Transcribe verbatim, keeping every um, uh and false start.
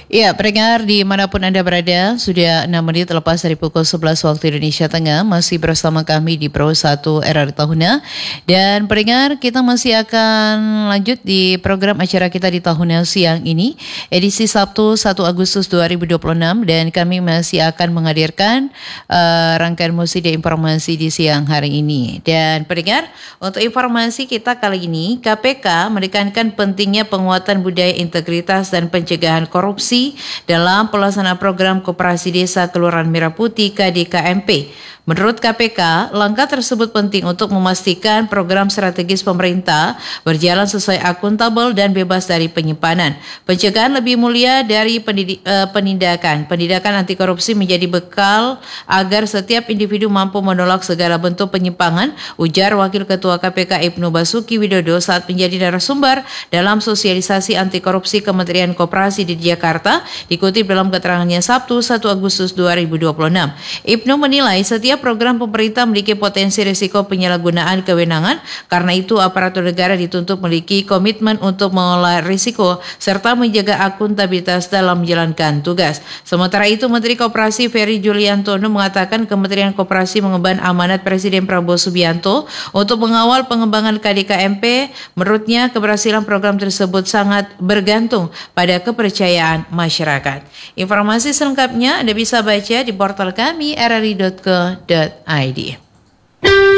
Ya, pendengar dimanapun Anda berada, sudah enam menit lepas dari pukul sebelas waktu Indonesia Tengah, masih bersama kami di Pro satu R R Tahuna. Dan pendengar, kita masih akan lanjut di program acara kita di Tahuna siang ini, edisi Sabtu satu Agustus dua ribu dua puluh enam, dan kami masih akan menghadirkan uh, rangkaian musik dan informasi di siang hari ini. Dan pendengar, untuk informasi kita kali ini, K P K menekankan pentingnya penguatan budaya integritas dan pencegahan korupsi dalam pelaksanaan program Koperasi Desa Kelurahan Merah Putih K D K M P. Menurut K P K, langkah tersebut penting untuk memastikan program strategis pemerintah berjalan sesuai akuntabel dan bebas dari penyimpanan. Pencegahan lebih mulia dari pendidi- uh, penindakan. Penindakan anti korupsi menjadi bekal agar setiap individu mampu menolak segala bentuk penyimpangan, ujar Wakil Ketua K P K Ibnu Basuki Widodo saat menjadi narasumber dalam sosialisasi anti korupsi Kementerian Koperasi di Jakarta, dikutip dalam keterangannya Sabtu satu Agustus dua ribu dua puluh enam. Ibnu menilai setiap program pemerintah memiliki potensi risiko penyalahgunaan kewenangan, karena itu aparatur negara dituntut memiliki komitmen untuk mengelola risiko serta menjaga akuntabilitas dalam menjalankan tugas. Sementara itu, Menteri Koperasi Ferry Juliantono mengatakan Kementerian Koperasi mengemban amanat Presiden Prabowo Subianto untuk mengawal pengembangan K D K M P. Menurutnya, keberhasilan program tersebut sangat bergantung pada kepercayaan masyarakat. Informasi selengkapnya Anda bisa baca di portal kami r r i dot co dot i d.